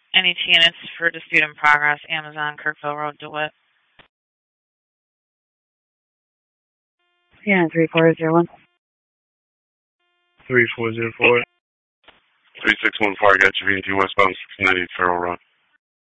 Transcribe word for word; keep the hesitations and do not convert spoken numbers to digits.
Any T units for dispute in progress, Amazon, Kirkville Road, DeWitt. Yeah, three four zero one. three four zero four. three six one four, I got you V and T westbound six ninety Farrell Road.